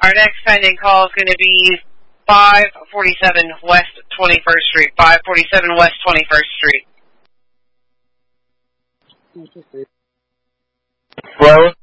Our next pending call is going to be 547 West 21st Street. 547 West 21st Street. Hello?